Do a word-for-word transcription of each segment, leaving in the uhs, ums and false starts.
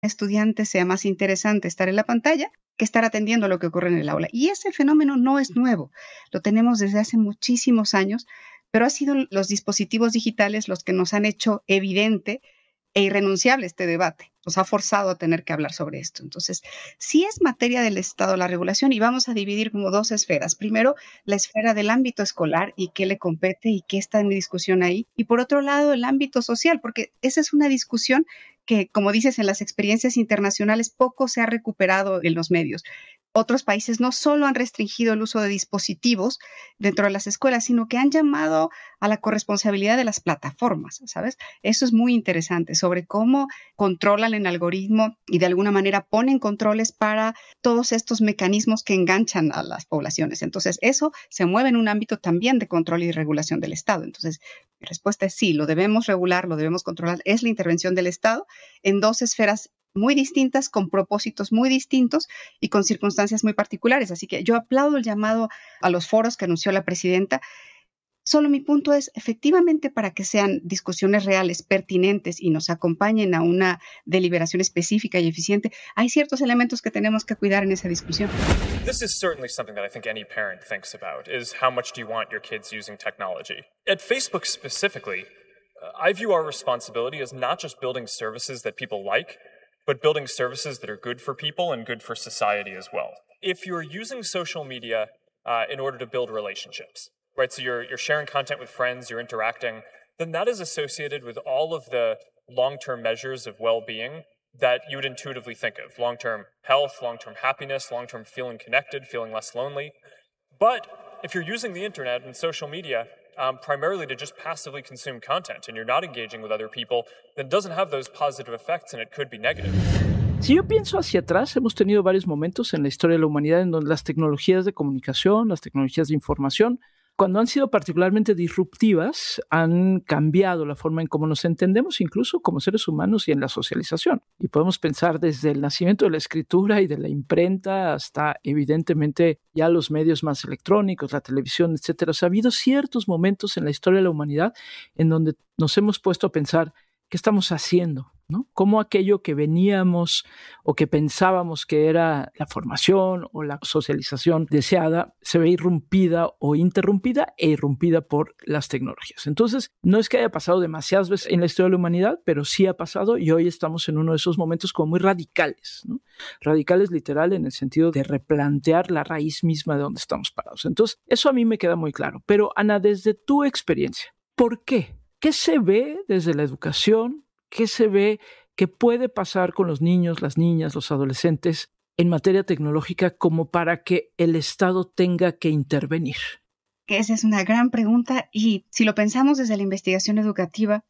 estudiante sea más interesante estar en la pantalla que estar atendiendo a lo que ocurre en el aula. Y ese fenómeno no es nuevo, lo tenemos desde hace muchísimos años, pero ha sido los dispositivos digitales los que nos han hecho evidente e irrenunciable este debate. Nos ha forzado a tener que hablar sobre esto. Entonces, sí es materia del Estado la regulación y vamos a dividir como dos esferas. Primero, la esfera del ámbito escolar y qué le compete y qué está en discusión ahí. Y por otro lado, el ámbito social, porque esa es una discusión que, como dices, en las experiencias internacionales poco se ha recuperado en los medios. Otros países no solo han restringido el uso de dispositivos dentro de las escuelas, sino que han llamado a la corresponsabilidad de las plataformas, ¿sabes? Eso es muy interesante, sobre cómo controlan el algoritmo y de alguna manera ponen controles para todos estos mecanismos que enganchan a las poblaciones. Entonces, eso se mueve en un ámbito también de control y regulación del Estado. Entonces, mi respuesta es sí, lo debemos regular, lo debemos controlar. Es la intervención del Estado en dos esferas muy distintas, con propósitos muy distintos y con circunstancias muy particulares. Así que yo aplaudo el llamado a los foros que anunció la presidenta. Solo mi punto es, efectivamente, para que sean discusiones reales, pertinentes y nos acompañen a una deliberación específica y eficiente, hay ciertos elementos que tenemos que cuidar en esa discusión. This is certainly something that I think any parent thinks about, is how much do you want your kids using technology? At Facebook specifically, uh, I view our responsibility as not just building services that people like, but building services that are good for people and good for society as well. If you're using social media uh, in order to build relationships, right, so you're, you're sharing content with friends, you're interacting, then that is associated with all of the long-term measures of well-being that you would intuitively think of. Long-term health, long-term happiness, long-term feeling connected, feeling less lonely. But if you're using the internet and social media Um, primarily to just passively consume content and you're not engaging with other people, then it doesn't have those positive effects and it could be negative. Si yo pienso hacia atrás, hemos tenido varios momentos en la historia de la humanidad en donde las tecnologías de comunicación, las tecnologías de información, cuando han sido particularmente disruptivas, han cambiado la forma en cómo nos entendemos, incluso como seres humanos y en la socialización. Y podemos pensar desde el nacimiento de la escritura y de la imprenta hasta, evidentemente, ya los medios más electrónicos, la televisión, etcétera. O sea, ha habido ciertos momentos en la historia de la humanidad en donde nos hemos puesto a pensar qué estamos haciendo, ¿no? Cómo aquello que veníamos o que pensábamos que era la formación o la socialización deseada se ve irrumpida o interrumpida e irrumpida por las tecnologías. Entonces, no es que haya pasado demasiadas veces en la historia de la humanidad, pero sí ha pasado y hoy estamos en uno de esos momentos como muy radicales, ¿no? Radicales literal en el sentido de replantear la raíz misma de donde estamos parados. Entonces, eso a mí me queda muy claro. Pero, Ana, desde tu experiencia, ¿por qué? ¿Qué se ve desde la educación? ¿Qué se ve que puede pasar con los niños, las niñas, los adolescentes en materia tecnológica como para que el Estado tenga que intervenir? Esa es una gran pregunta y si lo pensamos desde la investigación educativa,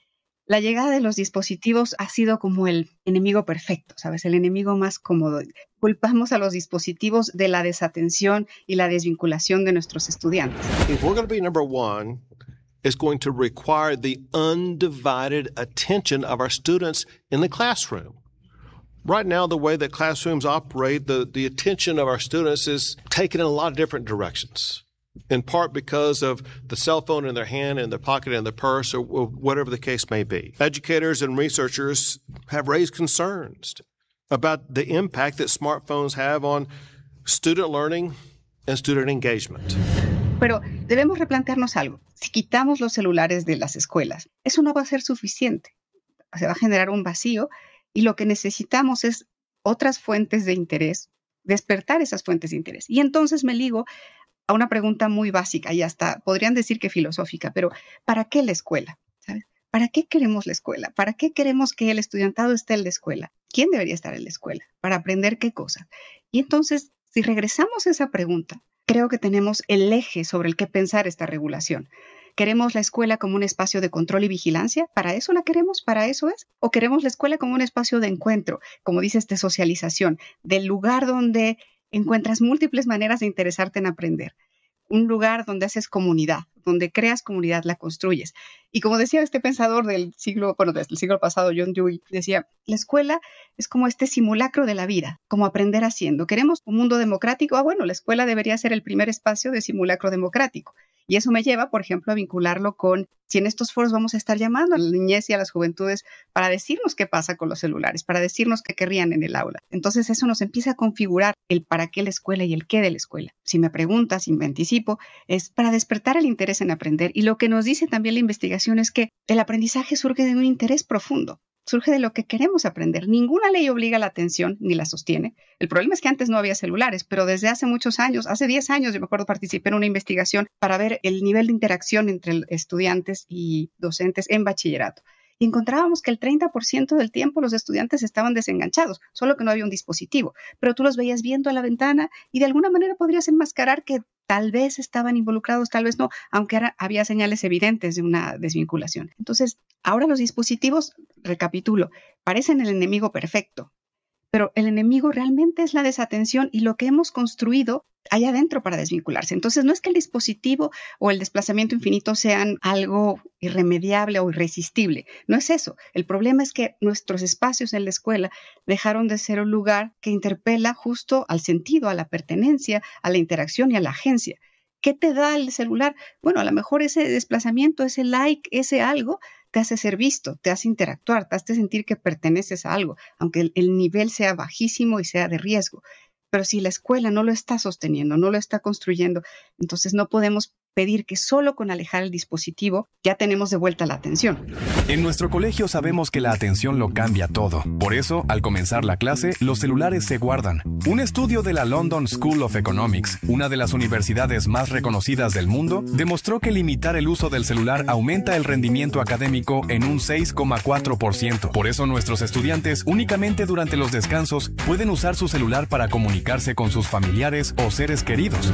la llegada de los dispositivos ha sido como el enemigo perfecto, ¿sabes? El enemigo más cómodo. Culpamos a los dispositivos de la desatención y la desvinculación de nuestros estudiantes. If we're going to be number one, is going to require the undivided attention of our students in the classroom. Right now, the way that classrooms operate, the, the attention of our students is taken in a lot of different directions, in part because of the cell phone in their hand, in their pocket, in their purse, or, or whatever the case may be. Educators and researchers have raised concerns about the impact that smartphones have on student learning and student engagement. Pero debemos replantearnos algo. Si quitamos los celulares de las escuelas, eso no va a ser suficiente. Se va a generar un vacío y lo que necesitamos es otras fuentes de interés, despertar esas fuentes de interés. Y entonces me ligo a una pregunta muy básica y hasta podrían decir que filosófica, pero ¿para qué la escuela? ¿Sabes? ¿Para qué queremos la escuela? ¿Para qué queremos que el estudiantado esté en la escuela? ¿Quién debería estar en la escuela? ¿Para aprender qué cosas? Y entonces, si regresamos a esa pregunta, creo que tenemos el eje sobre el que pensar esta regulación. ¿Queremos la escuela como un espacio de control y vigilancia? ¿Para eso la queremos? ¿Para eso es? ¿O queremos la escuela como un espacio de encuentro, como dices, de socialización, del lugar donde encuentras múltiples maneras de interesarte en aprender? Un lugar donde haces comunidad, donde creas comunidad, la construyes. Y como decía este pensador del siglo, bueno, del siglo pasado, John Dewey, decía, la escuela es como este simulacro de la vida, como aprender haciendo. ¿Queremos un mundo democrático? Ah, bueno, la escuela debería ser el primer espacio de simulacro democrático. Y eso me lleva, por ejemplo, a vincularlo con si en estos foros vamos a estar llamando a la niñez y a las juventudes para decirnos qué pasa con los celulares, para decirnos qué querrían en el aula. Entonces eso nos empieza a configurar el para qué la escuela y el qué de la escuela. Si me preguntas, si me anticipo, es para despertar el interés en aprender. Y lo que nos dice también la investigación es que el aprendizaje surge de un interés profundo. Surge de lo que queremos aprender. Ninguna ley obliga a la atención ni la sostiene. El problema es que antes no había celulares, pero desde hace muchos años, hace diez años, yo me acuerdo, participé en una investigación para ver el nivel de interacción entre estudiantes y docentes en bachillerato. Y encontrábamos que el treinta por ciento del tiempo los estudiantes estaban desenganchados, solo que no había un dispositivo. Pero tú los veías viendo a la ventana y de alguna manera podrías enmascarar que tal vez estaban involucrados, tal vez no, aunque era, había señales evidentes de una desvinculación. Entonces, ahora los dispositivos, recapitulo, parecen el enemigo perfecto, pero el enemigo realmente es la desatención y lo que hemos construido allá adentro para desvincularse. Entonces, no es que el dispositivo o el desplazamiento infinito sean algo irremediable o irresistible. No es eso. El problema es que nuestros espacios en la escuela dejaron de ser un lugar que interpela justo al sentido, a la pertenencia, a la interacción y a la agencia. ¿Qué te da el celular? Bueno, a lo mejor ese desplazamiento, ese like, ese algo, te hace ser visto, te hace interactuar, te hace sentir que perteneces a algo, aunque el, el nivel sea bajísimo y sea de riesgo. Pero si la escuela no lo está sosteniendo, no lo está construyendo, entonces no podemos pedir que solo con alejar el dispositivo ya tenemos de vuelta la atención. En nuestro colegio sabemos que la atención lo cambia todo. Por eso, al comenzar la clase, los celulares se guardan. Un estudio de la London School of Economics, una de las universidades más reconocidas del mundo, demostró que limitar el uso del celular aumenta el rendimiento académico en un seis coma cuatro por ciento. Por eso nuestros estudiantes únicamente durante los descansos pueden usar su celular para comunicarse con sus familiares o seres queridos.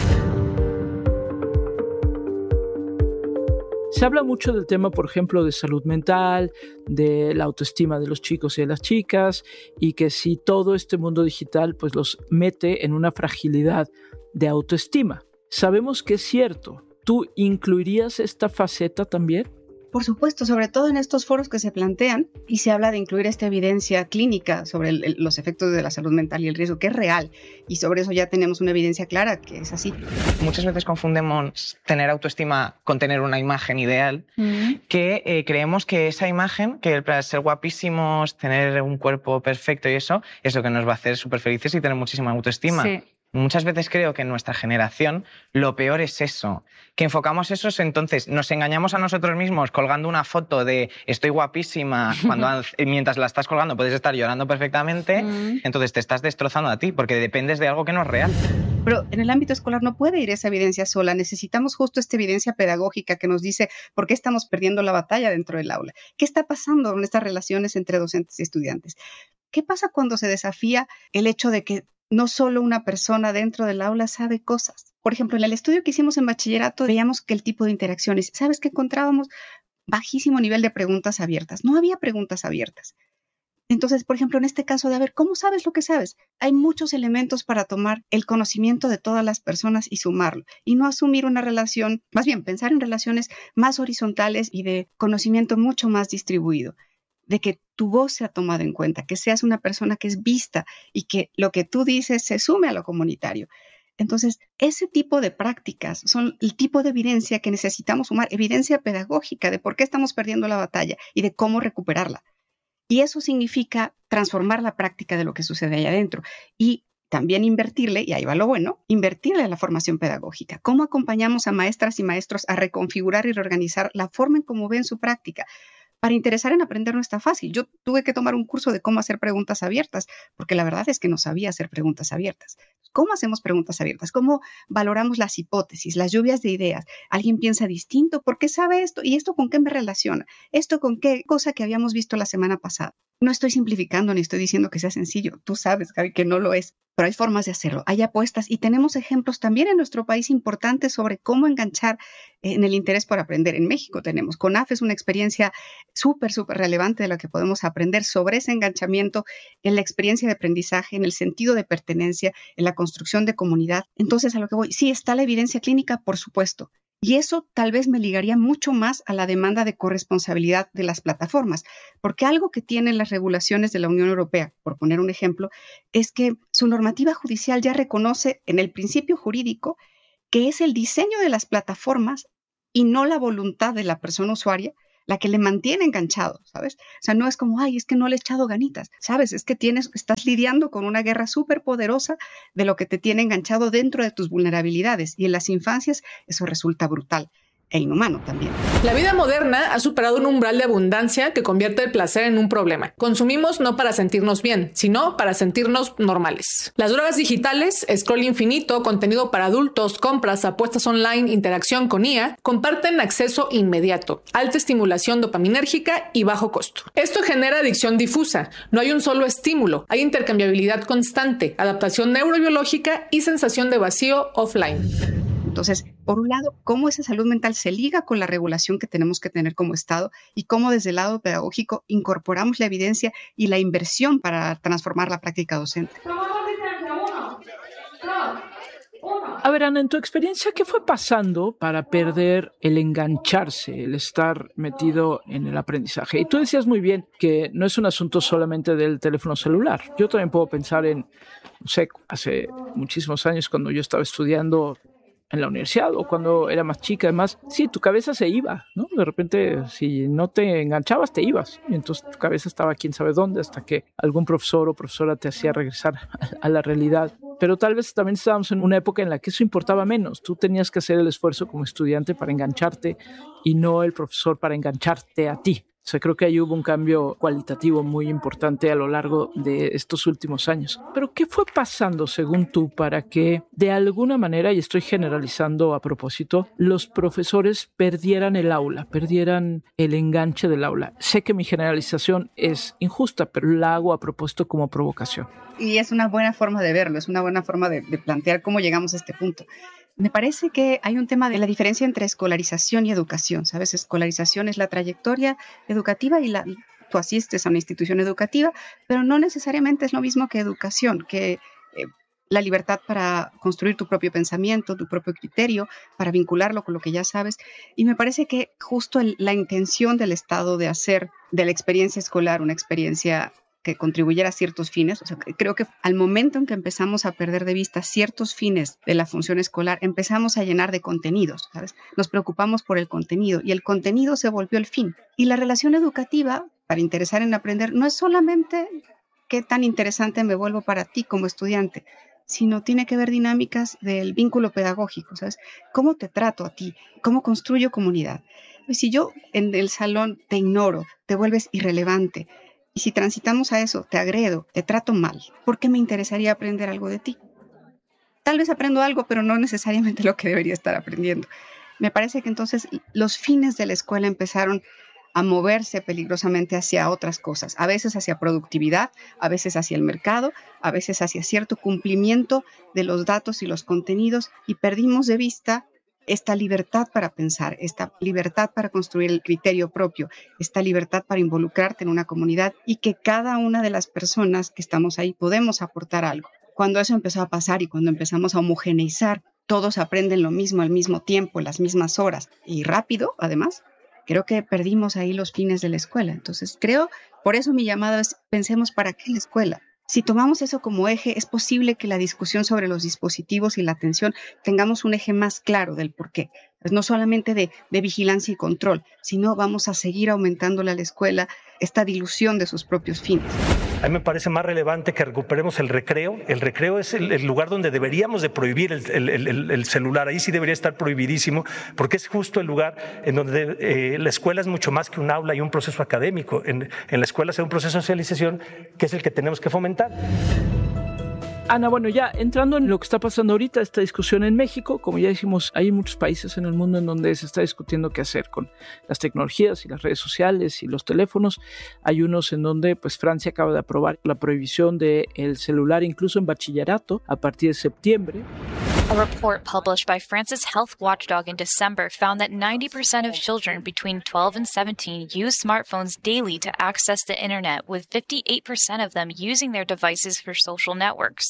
Se habla mucho del tema, por ejemplo, de salud mental, de la autoestima de los chicos y de las chicas, y que si todo este mundo digital pues los mete en una fragilidad de autoestima. Sabemos que es cierto. ¿Tú incluirías esta faceta también? Por supuesto, sobre todo en estos foros que se plantean y se habla de incluir esta evidencia clínica sobre el, el, los efectos de la salud mental y el riesgo, que es real, y sobre eso ya tenemos una evidencia clara que es así. Muchas veces confundemos tener autoestima con tener una imagen ideal, mm. que eh, creemos que esa imagen, que para ser guapísimos, tener un cuerpo perfecto y eso, es lo que nos va a hacer súper felices y tener muchísima autoestima. Sí. Muchas veces creo que en nuestra generación lo peor es eso, que enfocamos eso, entonces nos engañamos a nosotros mismos colgando una foto de estoy guapísima, cuando mientras la estás colgando puedes estar llorando perfectamente, mm. entonces te estás destrozando a ti porque dependes de algo que no es real. Pero en el ámbito escolar no puede ir esa evidencia sola, necesitamos justo esta evidencia pedagógica que nos dice por qué estamos perdiendo la batalla dentro del aula, qué está pasando en estas relaciones entre docentes y estudiantes, qué pasa cuando se desafía el hecho de que no solo una persona dentro del aula sabe cosas. Por ejemplo, en el estudio que hicimos en bachillerato, veíamos que el tipo de interacciones, ¿sabes qué encontrábamos? Bajísimo nivel de preguntas abiertas. No había preguntas abiertas. Entonces, por ejemplo, en este caso de, a ver, ¿cómo sabes lo que sabes? Hay muchos elementos para tomar el conocimiento de todas las personas y sumarlo. Y no asumir una relación, más bien pensar en relaciones más horizontales y de conocimiento mucho más distribuido. De que tu voz sea tomada en cuenta, que seas una persona que es vista y que lo que tú dices se sume a lo comunitario. Entonces, ese tipo de prácticas son el tipo de evidencia que necesitamos sumar, evidencia pedagógica de por qué estamos perdiendo la batalla y de cómo recuperarla. Y eso significa transformar la práctica de lo que sucede ahí adentro y también invertirle, y ahí va lo bueno, invertirle a la formación pedagógica. ¿Cómo acompañamos a maestras y maestros a reconfigurar y reorganizar la forma en cómo ven su práctica? Para interesar en aprender no está fácil. Yo tuve que tomar un curso de cómo hacer preguntas abiertas, porque la verdad es que no sabía hacer preguntas abiertas. ¿Cómo hacemos preguntas abiertas? ¿Cómo valoramos las hipótesis, las lluvias de ideas? ¿Alguien piensa distinto? ¿Por qué sabe esto? ¿Y esto con qué me relaciona? ¿Esto con qué cosa que habíamos visto la semana pasada? No estoy simplificando ni estoy diciendo que sea sencillo. Tú sabes, Gaby, que no lo es. Pero hay formas de hacerlo, hay apuestas y tenemos ejemplos también en nuestro país importantes sobre cómo enganchar en el interés por aprender. En México tenemos, CONAF es una experiencia súper, súper relevante de la que podemos aprender sobre ese enganchamiento en la experiencia de aprendizaje, en el sentido de pertenencia, en la construcción de comunidad. Entonces, a lo que voy, sí está la evidencia clínica, por supuesto, Y eso tal vez me ligaría mucho más a la demanda de corresponsabilidad de las plataformas, porque algo que tienen las regulaciones de la Unión Europea, por poner un ejemplo, es que su normativa judicial ya reconoce en el principio jurídico que es el diseño de las plataformas y no la voluntad de la persona usuaria la que le mantiene enganchado, ¿sabes? O sea, no es como, ay, es que no le he echado ganitas, ¿sabes? Es que tienes, estás lidiando con una guerra súper poderosa de lo que te tiene enganchado dentro de tus vulnerabilidades. Y en las infancias eso resulta brutal e inhumano también. La vida moderna ha superado un umbral de abundancia que convierte el placer en un problema. Consumimos no para sentirnos bien, sino para sentirnos normales. Las drogas digitales, scroll infinito, contenido para adultos, compras, apuestas online, interacción con I A, comparten acceso inmediato, alta estimulación dopaminérgica y bajo costo. Esto genera adicción difusa. No hay un solo estímulo, hay intercambiabilidad constante, adaptación neurobiológica y sensación de vacío offline. Entonces, por un lado, cómo esa salud mental se liga con la regulación que tenemos que tener como Estado y cómo desde el lado pedagógico incorporamos la evidencia y la inversión para transformar la práctica docente. A ver, Ana, en tu experiencia, ¿qué fue pasando para perder el engancharse, el estar metido en el aprendizaje? Y tú decías muy bien que no es un asunto solamente del teléfono celular. Yo también puedo pensar en, no sé, hace muchísimos años cuando yo estaba estudiando en la universidad o cuando era más chica, además, sí, tu cabeza se iba, ¿no? De repente, si no te enganchabas, te ibas. Y entonces tu cabeza estaba quién sabe dónde hasta que algún profesor o profesora te hacía regresar a la realidad. Pero tal vez también estábamos en una época en la que eso importaba menos. Tú tenías que hacer el esfuerzo como estudiante para engancharte y no el profesor para engancharte a ti. O sea, creo que ahí hubo un cambio cualitativo muy importante a lo largo de estos últimos años. Pero, ¿qué fue pasando, según tú, para que de alguna manera, y estoy generalizando a propósito, los profesores perdieran el aula, perdieran el enganche del aula? Sé que mi generalización es injusta, pero la hago a propósito como provocación. Y es una buena forma de verlo, es una buena forma de, de plantear cómo llegamos a este punto. Me parece que hay un tema de la diferencia entre escolarización y educación, ¿sabes? Escolarización es la trayectoria educativa y la, tú asistes a una institución educativa, pero no necesariamente es lo mismo que educación, que eh, la libertad para construir tu propio pensamiento, tu propio criterio, para vincularlo con lo que ya sabes. Y me parece que justo el, la intención del Estado de hacer de la experiencia escolar una experiencia que contribuyera a ciertos fines. O sea, creo que al momento en que empezamos a perder de vista ciertos fines de la función escolar, empezamos a llenar de contenidos, ¿sabes? Nos preocupamos por el contenido y el contenido se volvió el fin. Y la relación educativa, para interesar en aprender, no es solamente qué tan interesante me vuelvo para ti como estudiante, sino tiene que ver dinámicas del vínculo pedagógico, ¿sabes? ¿Cómo te trato a ti? ¿Cómo construyo comunidad? Y si yo en el salón te ignoro, te vuelves irrelevante, y si transitamos a eso, te agredo, te trato mal, ¿por qué me interesaría aprender algo de ti? Tal vez aprendo algo, pero no necesariamente lo que debería estar aprendiendo. Me parece que entonces los fines de la escuela empezaron a moverse peligrosamente hacia otras cosas, a veces hacia productividad, a veces hacia el mercado, a veces hacia cierto cumplimiento de los datos y los contenidos, y perdimos de vista esta libertad para pensar, esta libertad para construir el criterio propio, esta libertad para involucrarte en una comunidad y que cada una de las personas que estamos ahí podemos aportar algo. Cuando eso empezó a pasar y cuando empezamos a homogeneizar, todos aprenden lo mismo al mismo tiempo, las mismas horas y rápido, además, creo que perdimos ahí los fines de la escuela. Entonces, creo, por eso mi llamado es, pensemos para qué la escuela. Si tomamos eso como eje, es posible que la discusión sobre los dispositivos y la atención tengamos un eje más claro del por qué. Pues no solamente de, de vigilancia y control, sino vamos a seguir aumentándole a la escuela esta dilución de sus propios fines. A mí me parece más relevante que recuperemos el recreo. El recreo es el, el lugar donde deberíamos de prohibir el, el, el, el celular. Ahí sí debería estar prohibidísimo, porque es justo el lugar en donde eh, la escuela es mucho más que un aula y un proceso académico. En, en la escuela es un proceso de socialización que es el que tenemos que fomentar. Ana, bueno, ya entrando en lo que está pasando ahorita, esta discusión en México, como ya dijimos, hay muchos países en el mundo en donde se está discutiendo qué hacer con las tecnologías y las redes sociales y los teléfonos. Hay unos en donde, pues, Francia acaba de aprobar la prohibición del celular incluso en bachillerato a partir de septiembre. A report published by France's health watchdog in December found that ninety percent of children between twelve and seventeen use smartphones daily to access the internet, with fifty-eight percent of them using their devices for social networks.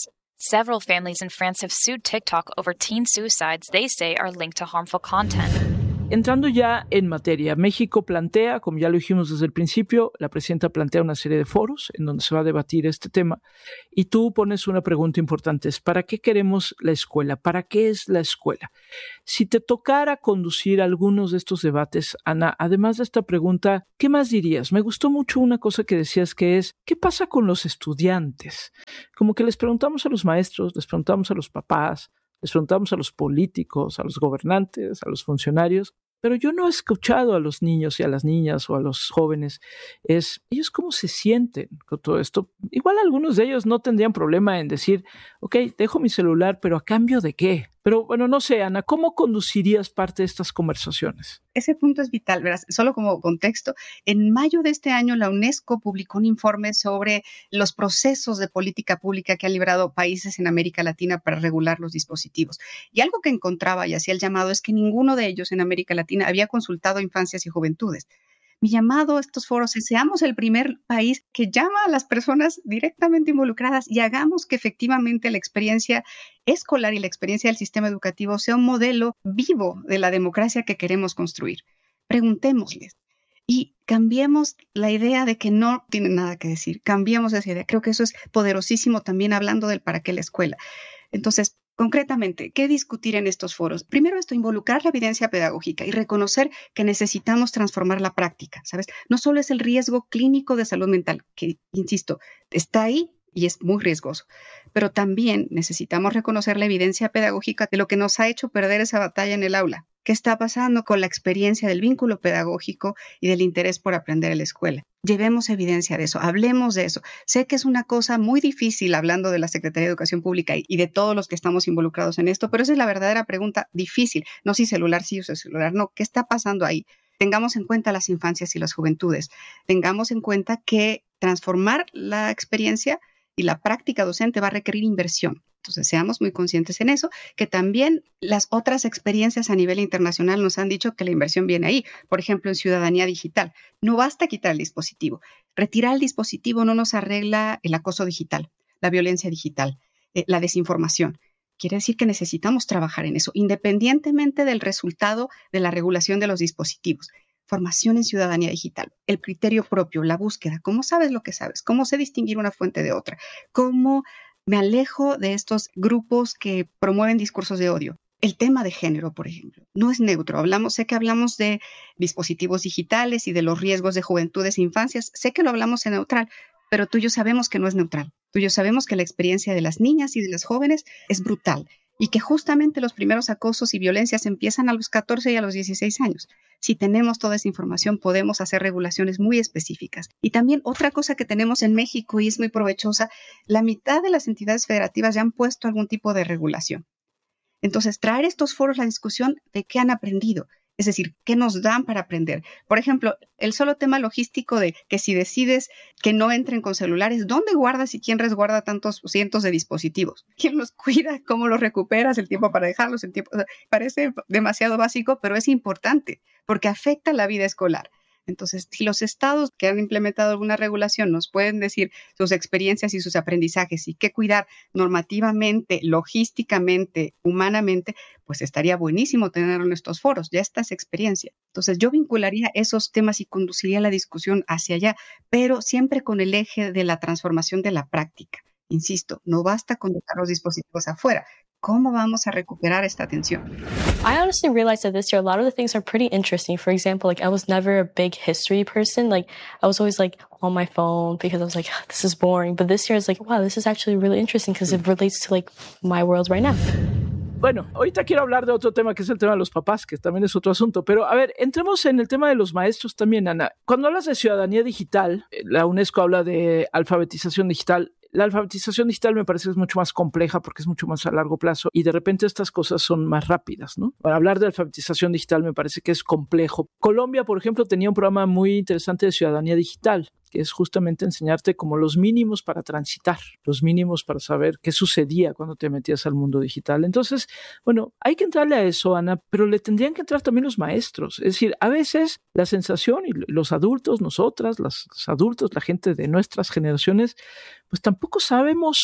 Several families in France have sued TikTok over teen suicides they say are linked to harmful content. Entrando ya en materia, México plantea, como ya lo dijimos desde el principio, la presidenta plantea una serie de foros en donde se va a debatir este tema y tú pones una pregunta importante, es ¿para qué queremos la escuela? ¿Para qué es la escuela? Si te tocara conducir algunos de estos debates, Ana, además de esta pregunta, ¿qué más dirías? Me gustó mucho una cosa que decías que es, ¿qué pasa con los estudiantes? Como que les preguntamos a los maestros, les preguntamos a los papás, les preguntamos a los políticos, a los gobernantes, a los funcionarios, pero yo no he escuchado a los niños y a las niñas o a los jóvenes. Es, ellos cómo se sienten con todo esto. Igual algunos de ellos no tendrían problema en decir, ok, dejo mi celular, pero ¿a cambio de qué? Pero bueno, no sé, Ana, ¿cómo conducirías parte de estas conversaciones? Ese punto es vital, verás, solo como contexto. En mayo de este año, la UNESCO publicó un informe sobre los procesos de política pública que han librado países en América Latina para regular los dispositivos. Y algo que encontraba y hacía el llamado es que ninguno de ellos en América Latina había consultado a infancias y juventudes. Mi llamado a estos foros es seamos el primer país que llama a las personas directamente involucradas y hagamos que efectivamente la experiencia escolar y la experiencia del sistema educativo sea un modelo vivo de la democracia que queremos construir. Preguntémosles y cambiemos la idea de que no tienen nada que decir. Cambiemos esa idea. Creo que eso es poderosísimo también hablando del para qué la escuela. Entonces, concretamente, ¿qué discutir en estos foros? Primero esto, involucrar la evidencia pedagógica y reconocer que necesitamos transformar la práctica, ¿sabes? No solo es el riesgo clínico de salud mental, que, insisto, está ahí y es muy riesgoso, pero también necesitamos reconocer la evidencia pedagógica de lo que nos ha hecho perder esa batalla en el aula. ¿Qué está pasando con la experiencia del vínculo pedagógico y del interés por aprender en la escuela? Llevemos evidencia de eso, hablemos de eso. Sé que es una cosa muy difícil hablando de la Secretaría de Educación Pública y de todos los que estamos involucrados en esto, pero esa es la verdadera pregunta difícil. No si celular sí o si celular no. ¿Qué está pasando ahí? Tengamos en cuenta las infancias y las juventudes. Tengamos en cuenta que transformar la experiencia y la práctica docente va a requerir inversión. Entonces, seamos muy conscientes en eso, que también las otras experiencias a nivel internacional nos han dicho que la inversión viene ahí. Por ejemplo, en ciudadanía digital. No basta quitar el dispositivo. Retirar el dispositivo no nos arregla el acoso digital, la violencia digital, eh, la desinformación. Quiere decir que necesitamos trabajar en eso, independientemente del resultado de la regulación de los dispositivos. Formación en ciudadanía digital, el criterio propio, la búsqueda, cómo sabes lo que sabes, cómo sé distinguir una fuente de otra, cómo me alejo de estos grupos que promueven discursos de odio. El tema de género, por ejemplo, no es neutro. Hablamos, sé que hablamos de dispositivos digitales y de los riesgos de juventudes e infancias, sé que lo hablamos en neutral, pero tú y yo sabemos que no es neutral. Tú y yo sabemos que la experiencia de las niñas y de las jóvenes es brutal y que justamente los primeros acosos y violencias empiezan a los catorce y a los dieciséis años. Si tenemos toda esa información, podemos hacer regulaciones muy específicas. Y también otra cosa que tenemos en México y es muy provechosa, la mitad de las entidades federativas ya han puesto algún tipo de regulación. Entonces, traer estos foros a la discusión de qué han aprendido, es decir, qué nos dan para aprender. Por ejemplo, el solo tema logístico de que si decides que no entren con celulares, ¿dónde guardas y quién resguarda tantos cientos de dispositivos? ¿Quién los cuida? ¿Cómo los recuperas? El tiempo para dejarlos, el tiempo... O sea, parece demasiado básico, pero es importante porque afecta la vida escolar. Entonces, si los estados que han implementado alguna regulación nos pueden decir sus experiencias y sus aprendizajes y qué cuidar normativamente, logísticamente, humanamente, pues estaría buenísimo tenerlo en estos foros. Ya está esa experiencia. Entonces, yo vincularía esos temas y conduciría la discusión hacia allá, pero siempre con el eje de la transformación de la práctica. Insisto, no basta con dejar los dispositivos afuera. ¿Cómo vamos a recuperar esta atención? I honestly realized that this year a lot of the things are pretty interesting. For example, like I was never a big history person. Like I was always like on my phone because I was like, oh, this is boring. But this year it's like, wow, this is actually really interesting because it relates to like my world right now. Bueno, ahorita quiero hablar de otro tema que es el tema de los papás, que también es otro asunto. Pero a ver, entremos en el tema de los maestros también, Ana. Cuando hablas de ciudadanía digital, la UNESCO habla de alfabetización digital. La alfabetización digital me parece que es mucho más compleja porque es mucho más a largo plazo y de repente estas cosas son más rápidas, ¿no? Para hablar de alfabetización digital me parece que es complejo. Colombia, por ejemplo, tenía un programa muy interesante de ciudadanía digital, que es justamente enseñarte como los mínimos para transitar, los mínimos para saber qué sucedía cuando te metías al mundo digital. Entonces, bueno, hay que entrarle a eso, Ana, pero le tendrían que entrar también los maestros. Es decir, a veces la sensación y los adultos, nosotras, los adultos, la gente de nuestras generaciones, pues tampoco sabemos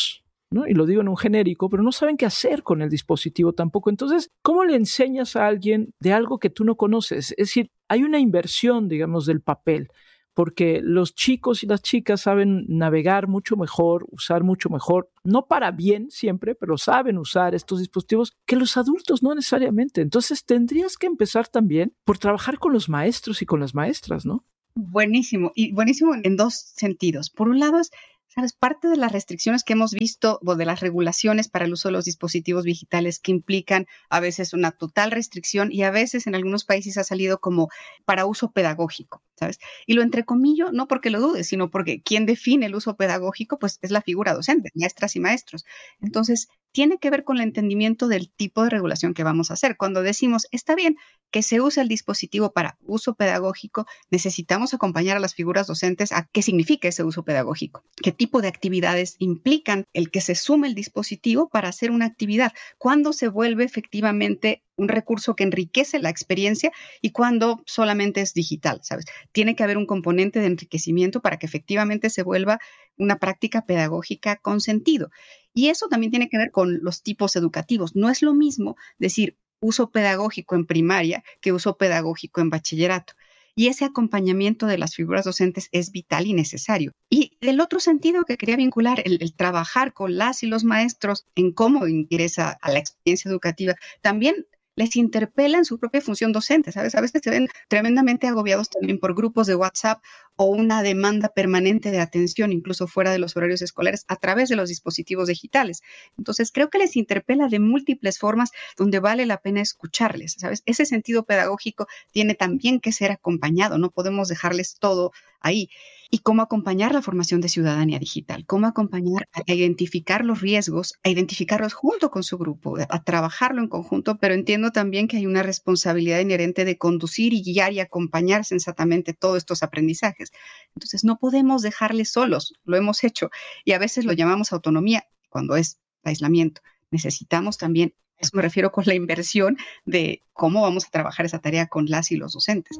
¿no? Y lo digo en un genérico, pero no saben qué hacer con el dispositivo tampoco. Entonces, ¿cómo le enseñas a alguien de algo que tú no conoces? Es decir, hay una inversión, digamos, del papel, porque los chicos y las chicas saben navegar mucho mejor, usar mucho mejor, no para bien siempre, pero saben usar estos dispositivos que los adultos no necesariamente. Entonces, tendrías que empezar también por trabajar con los maestros y con las maestras, ¿no? Buenísimo, y buenísimo en dos sentidos. Por un lado es, ¿sabes? Parte de las restricciones que hemos visto o de las regulaciones para el uso de los dispositivos digitales que implican a veces una total restricción y a veces en algunos países ha salido como para uso pedagógico, ¿sabes? Y lo entrecomillo no porque lo dudes, sino porque quien define el uso pedagógico pues es la figura docente, maestras y maestros. Entonces, tiene que ver con el entendimiento del tipo de regulación que vamos a hacer. Cuando decimos, está bien que se use el dispositivo para uso pedagógico, necesitamos acompañar a las figuras docentes a qué significa ese uso pedagógico, qué tipo de actividades implican el que se sume el dispositivo para hacer una actividad, cuándo se vuelve efectivamente un recurso que enriquece la experiencia y cuando solamente es digital, ¿sabes? Tiene que haber un componente de enriquecimiento para que efectivamente se vuelva una práctica pedagógica con sentido. Y eso también tiene que ver con los tipos educativos. No es lo mismo decir uso pedagógico en primaria que uso pedagógico en bachillerato. Y ese acompañamiento de las figuras docentes es vital y necesario. Y el otro sentido que quería vincular, el, el trabajar con las y los maestros en cómo ingresa a la experiencia educativa, también les interpela en su propia función docente, ¿sabes? A veces se ven tremendamente agobiados también por grupos de WhatsApp o una demanda permanente de atención, incluso fuera de los horarios escolares, a través de los dispositivos digitales. Entonces, creo que les interpela de múltiples formas donde vale la pena escucharles, ¿sabes? Ese sentido pedagógico tiene también que ser acompañado, no podemos dejarles todo ahí. Y cómo acompañar la formación de ciudadanía digital, cómo acompañar a identificar los riesgos, a identificarlos junto con su grupo, a trabajarlo en conjunto, pero entiendo también que hay una responsabilidad inherente de conducir y guiar y acompañar sensatamente todos estos aprendizajes. Entonces, no podemos dejarles solos, lo hemos hecho, y a veces lo llamamos autonomía cuando es aislamiento. Necesitamos también, a eso me refiero con la inversión de cómo vamos a trabajar esa tarea con las y los docentes.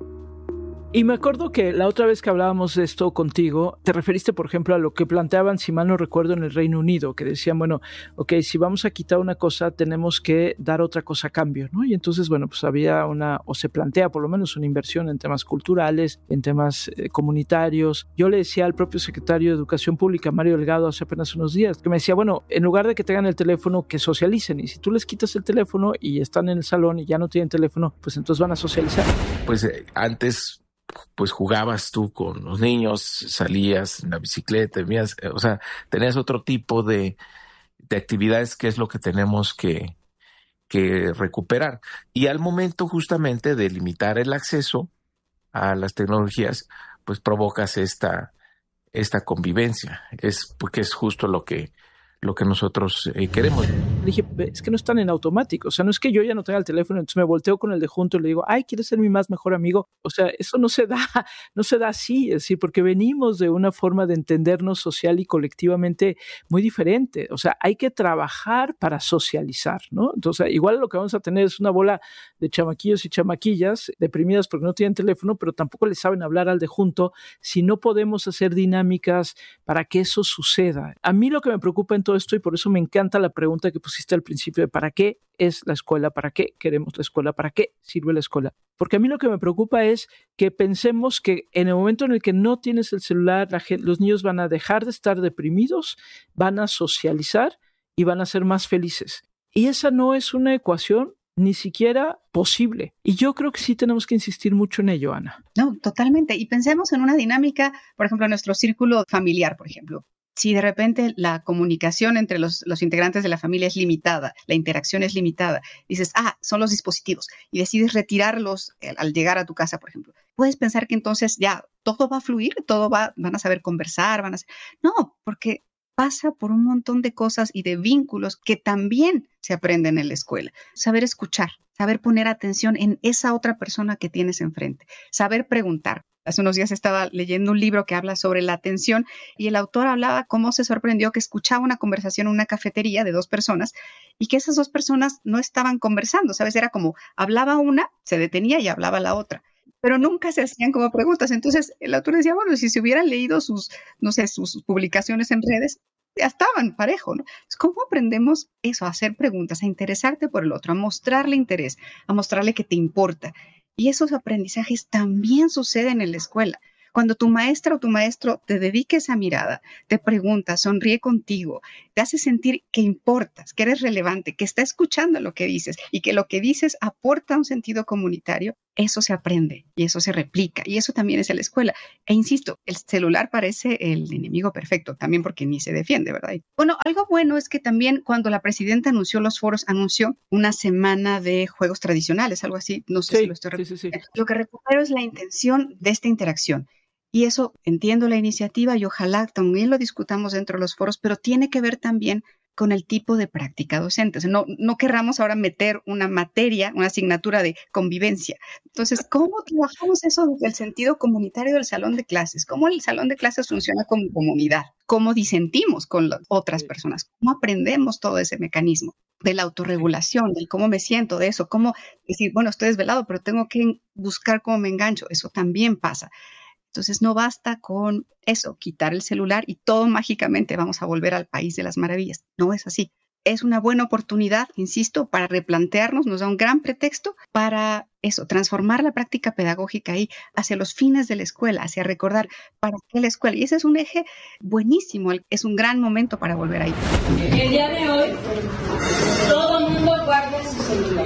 Y me acuerdo que la otra vez que hablábamos de esto contigo, te referiste, por ejemplo, a lo que planteaban, si mal no recuerdo, en el Reino Unido, que decían, bueno, ok, si vamos a quitar una cosa, tenemos que dar otra cosa a cambio, ¿no? Y entonces, bueno, pues había una, o se plantea por lo menos una inversión en temas culturales, en temas eh, comunitarios. Yo le decía al propio secretario de Educación Pública, Mario Delgado, hace apenas unos días, que me decía, bueno, en lugar de que tengan el teléfono, que socialicen. Y si tú les quitas el teléfono y están en el salón y ya no tienen teléfono, pues entonces van a socializar. Pues eh, antes... pues jugabas tú con los niños, salías en la bicicleta, veías, o sea, tenías otro tipo de, de actividades que es lo que tenemos que, que recuperar. Y al momento justamente de limitar el acceso a las tecnologías, pues provocas esta, esta convivencia. Es porque es justo lo que lo que nosotros eh, queremos. Le dije, es que no están en automático, o sea, no es que yo ya no tenga el teléfono, entonces me volteo con el de junto y le digo, ay, ¿quieres ser mi más mejor amigo? O sea, eso no se da, no se da así, es decir, porque venimos de una forma de entendernos social y colectivamente muy diferente, o sea, hay que trabajar para socializar, ¿no? Entonces, igual lo que vamos a tener es una bola de chamaquillos y chamaquillas deprimidas porque no tienen teléfono, pero tampoco les saben hablar al de junto, si no podemos hacer dinámicas para que eso suceda. A mí lo que me preocupa en todo esto, y por eso me encanta la pregunta que pusiste al principio de ¿para qué es la escuela? ¿Para qué queremos la escuela? ¿Para qué sirve la escuela? Porque a mí lo que me preocupa es que pensemos que en el momento en el que no tienes el celular, la gente, los niños van a dejar de estar deprimidos, van a socializar y van a ser más felices. Y esa no es una ecuación ni siquiera posible. Y yo creo que sí tenemos que insistir mucho en ello, Ana. No, totalmente. Y pensemos en una dinámica, por ejemplo, en nuestro círculo familiar, por ejemplo. Si de repente la comunicación entre los, los integrantes de la familia es limitada, la interacción es limitada, dices, ah, son los dispositivos, y decides retirarlos al llegar a tu casa, por ejemplo, puedes pensar que entonces ya todo va a fluir, todo va, van a saber conversar, van a... No, porque pasa por un montón de cosas y de vínculos que también se aprenden en la escuela. Saber escuchar, saber poner atención en esa otra persona que tienes enfrente, saber preguntar. Hace unos días estaba leyendo un libro que habla sobre la atención y el autor hablaba cómo se sorprendió que escuchaba una conversación en una cafetería de dos personas y que esas dos personas no estaban conversando, ¿sabes? Era como hablaba una, se detenía y hablaba la otra, pero nunca se hacían como preguntas. Entonces el autor decía, bueno, si se hubieran leído sus, no sé, sus publicaciones en redes, ya estaban parejo, ¿no? ¿Cómo aprendemos eso? A hacer preguntas, a interesarte por el otro, a mostrarle interés, a mostrarle que te importa. Y esos aprendizajes también suceden en la escuela. Cuando tu maestra o tu maestro te dedique esa mirada, te pregunta, sonríe contigo, te hace sentir que importas, que eres relevante, que está escuchando lo que dices y que lo que dices aporta un sentido comunitario, eso se aprende y eso se replica y eso también es en la escuela. E insisto, el celular parece el enemigo perfecto, también porque ni se defiende, ¿verdad? Bueno, algo bueno es que también cuando la presidenta anunció los foros, anunció una semana de juegos tradicionales, algo así, no sé sí, si lo estoy sí, sí, sí. Lo que recupero es la intención de esta interacción. Y eso, entiendo la iniciativa y ojalá también lo discutamos dentro de los foros, pero tiene que ver también con el tipo de práctica docente. O sea, no, no querramos ahora meter una materia, una asignatura de convivencia. Entonces, ¿cómo trabajamos eso desde el sentido comunitario del salón de clases? ¿Cómo el salón de clases funciona como comunidad? ¿Cómo disentimos con las otras personas? ¿Cómo aprendemos todo ese mecanismo de la autorregulación, del cómo me siento, de eso? ¿Cómo decir, bueno, estoy desvelado, pero tengo que buscar cómo me engancho? Eso también pasa. Entonces no basta con eso, quitar el celular y todo mágicamente vamos a volver al país de las maravillas. No es así. Es una buena oportunidad, insisto, para replantearnos, nos da un gran pretexto para eso, transformar la práctica pedagógica ahí hacia los fines de la escuela, hacia recordar para qué la escuela. Y ese es un eje buenísimo, es un gran momento para volver ahí. El día de hoy, todo el mundo guarda su celular.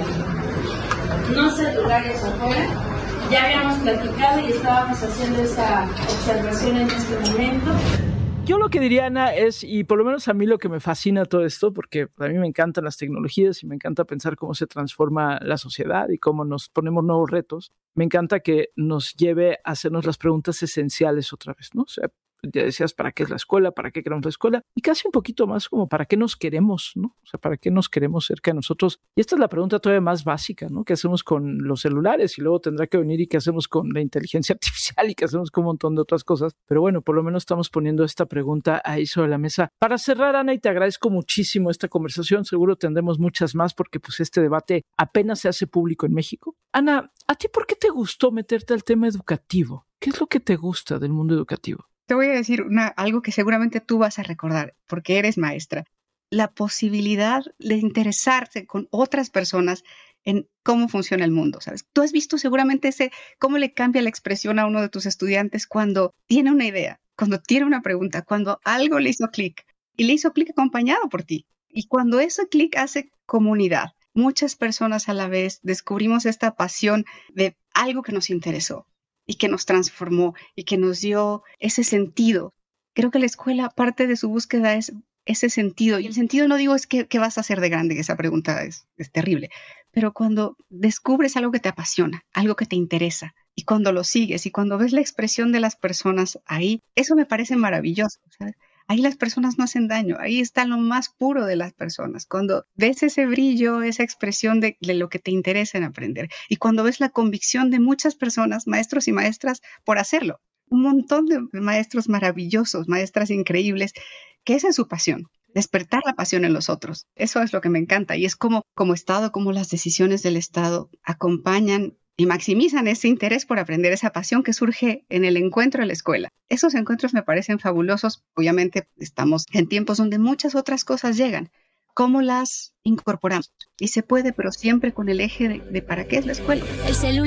No celulares afuera. Ya habíamos platicado y estábamos haciendo esa observación en este momento. Yo lo que diría, Ana, es, y por lo menos a mí lo que me fascina todo esto, porque a mí me encantan las tecnologías y me encanta pensar cómo se transforma la sociedad y cómo nos ponemos nuevos retos, me encanta que nos lleve a hacernos las preguntas esenciales otra vez, ¿no? O sea, ya decías, ¿para qué es la escuela? ¿Para qué queremos la escuela? Y casi un poquito más como, ¿para qué nos queremos? ¿No? O sea, ¿para qué nos queremos cerca de nosotros? Y esta es la pregunta todavía más básica, ¿no? ¿Qué hacemos con los celulares? Y luego tendrá que venir y qué hacemos con la inteligencia artificial y qué hacemos con un montón de otras cosas. Pero bueno, por lo menos estamos poniendo esta pregunta ahí sobre la mesa. Para cerrar, Ana, y te agradezco muchísimo esta conversación. Seguro tendremos muchas más porque pues este debate apenas se hace público en México. Ana, ¿a ti por qué te gustó meterte al tema educativo? ¿Qué es lo que te gusta del mundo educativo? Te voy a decir una, algo que seguramente tú vas a recordar, porque eres maestra. La posibilidad de interesarse con otras personas en cómo funciona el mundo, ¿sabes? Tú has visto seguramente ese, cómo le cambia la expresión a uno de tus estudiantes cuando tiene una idea, cuando tiene una pregunta, cuando algo le hizo clic y le hizo clic acompañado por ti. Y cuando ese clic hace comunidad, muchas personas a la vez descubrimos esta pasión de algo que nos interesó y que nos transformó y que nos dio ese sentido. Creo que la escuela, parte de su búsqueda es ese sentido. Y el sentido no digo es que, que vas a hacer de grande, que esa pregunta es, es terrible, pero cuando descubres algo que te apasiona, algo que te interesa, y cuando lo sigues y cuando ves la expresión de las personas ahí, eso me parece maravilloso, ¿sabes? Ahí las personas no hacen daño, ahí está lo más puro de las personas. Cuando ves ese brillo, esa expresión de, de lo que te interesa en aprender y cuando ves la convicción de muchas personas, maestros y maestras, por hacerlo. Un montón de maestros maravillosos, maestras increíbles, que esa es su pasión, despertar la pasión en los otros. Eso es lo que me encanta y es como, como Estado, como las decisiones del Estado acompañan y maximizan ese interés por aprender, esa pasión que surge en el encuentro de la escuela. Esos encuentros me parecen fabulosos. Obviamente estamos en tiempos donde muchas otras cosas llegan. ¿Cómo las incorporamos? Y se puede, pero siempre con el eje de, de para qué es la escuela. El celular